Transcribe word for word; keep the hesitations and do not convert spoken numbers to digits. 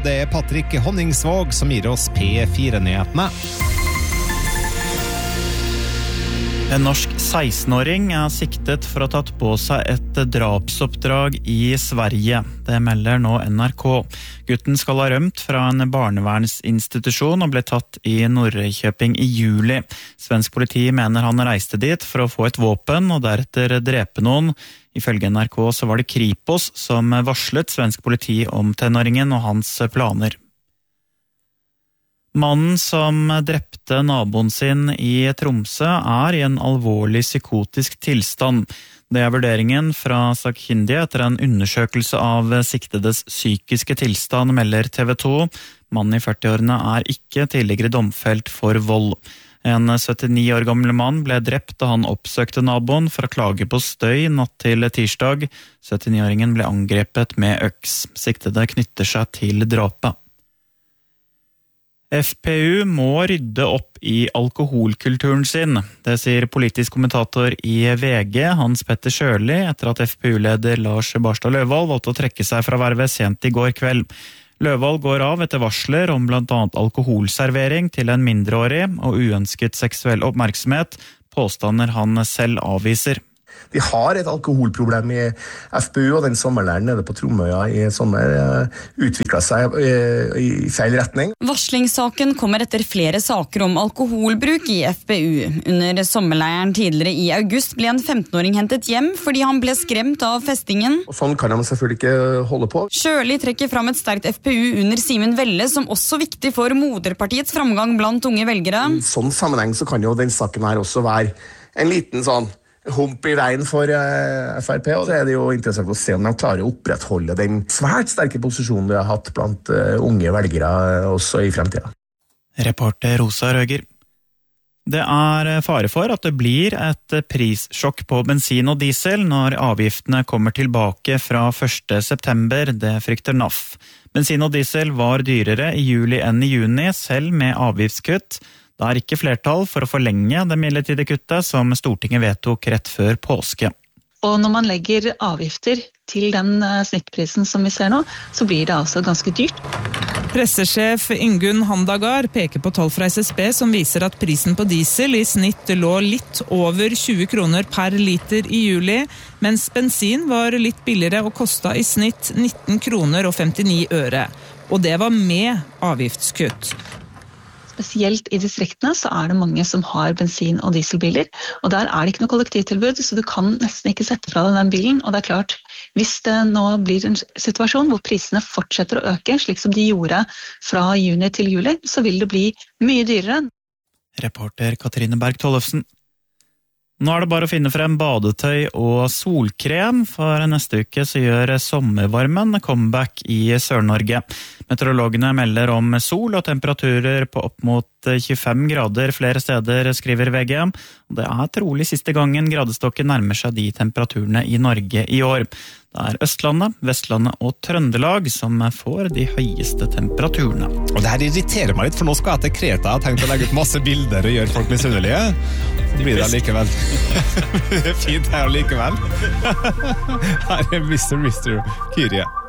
Det er Patrick Honningsvåg som gir oss P fire-nyhetene. En norsk seksten-åring er siktet for å ha tatt på seg et drapsoppdrag i Sverige. Det melder nå N R K. Gutten skal ha rømt fra en barnevernsinstitusjon og ble tatt i Norrköping i juli. Svensk politi mener han reiste dit for å få et våpen og deretter drepe noen. Ifølge N R K så var det Kripos som varslet svensk politi om tenåringen og hans planer. Mannen som drepte naboen sin i Tromsø er i en alvorlig psykotisk tilstand. Det er vurderingen fra Sakkyndige etter en undersøkelse av siktedes psykiske tilstand, melder T V to. Mannen i førti-årene er ikke tidligere domfelt for vold. En syttini år gammel mann ble drept da han oppsøkte naboen for å klage på støy natt til tirsdag. syttini-åringen ble angrepet med øks. Siktede knytter seg til drapet. F P U må rydde opp i alkoholkulturen sin. Det sier politisk kommentator i V G, Hans Petter Sjøli, etter at F P U-leder Lars Barstad Løvold valgte å trekke seg fra vervet sent i går kveld. Løvold går av etter varsler om blant annet alkoholservering til en mindreårig og uønsket seksuell oppmerksomhet, påstander han selv avviser. Vi har et alkoholproblem i F P U, og den sommerlæren nede på Tromøya i sommer utviklet seg i feil retning. Varslingssaken kommer etter flere saker om alkoholbruk i F P U. Under sommerleiren tidligere i august ble en femten-åring hentet hjem fordi han ble skremt av festingen. Og sånn kan de selvfølgelig ikke holde på. Sjøli trekker fram et sterkt F P U under Simen Velle, som også viktig for moderpartiets framgang blant unge velgere. I sånn sammenheng så kan jo den saken her også være en liten sånn hump i veien for uh, F R P, og så er det jo interessant å se om de klarer å opprettholde den svært sterke posisjonen de har hatt blant uh, unge velgere uh, også i fremtiden. Reporter Rosa Røger. Det er fare for at det blir et prissjokk på bensin og diesel når avgiftene kommer tilbake fra første september, det frykter N A F. Bensin og diesel var dyrere i juli enn i juni, selv med avgiftskutt. Det er ikke flertall for å forlenge det midlertidige kuttet som Stortinget vedtok rett før påske. Og når man legger avgifter til den snittprisen som vi ser nå, så blir det altså ganske dyrt. Pressesjef Ingunn Handagard peker på tall fra S S B som viser at prisen på diesel i snitt lå litt over tjue kroner per liter i juli, mens bensin var litt billigere og kostet i snitt nitten kroner og femtini øre. Og det var med avgiftskutt. Spesielt i distriktene så er det mange som har bensin- og dieselbiler, og der er det ikke noe kollektivtilbud, så du kan nesten ikke sette fra deg den bilen, og det er klart, hvis det nå blir en situasjon hvor prisene fortsetter å øke, slik som de gjorde fra juni til juli, så vil det bli mye dyrere. Reporter Katrine Berg Tollefsen. Nå er det bare å finne frem badetøy og solkrem, for neste uke så gjør sommervarmen comeback i Sør-Norge. Meteorologene melder om sol og temperaturer på opp mot tjuefem grader flere steder, skriver V G. Det er trolig siste gangen gradestokken nærmer seg de temperaturene i Norge i år. Det er Østlandet, Vestlandet og Trøndelag som får de høyeste temperaturene. Og det her irriterer meg litt, for nå skal jeg til Kreta. Jeg har tenkt å legge ut masse bilder og gjøre folk misunnelige. Så blir det allikevel. Det er fint her allikevel. Her er mister mister Kyrie.